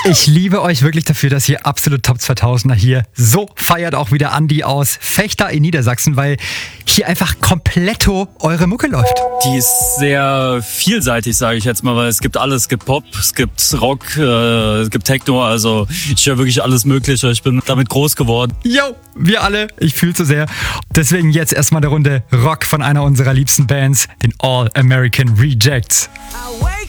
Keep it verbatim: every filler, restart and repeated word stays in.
Ich liebe euch wirklich dafür, dass ihr absolut Top zweitausender hier so feiert, auch wieder Andi aus Vechta in Niedersachsen, weil hier einfach kompletto eure Mucke läuft. Die ist sehr vielseitig, sage ich jetzt mal, weil es gibt alles. Es gibt Pop, es gibt Rock, äh, es gibt Techno, also ich höre wirklich alles Mögliche. Ich bin damit groß geworden. Yo, wir alle, ich fühle so sehr. Deswegen jetzt erstmal eine Runde Rock von einer unserer liebsten Bands, den All American Rejects.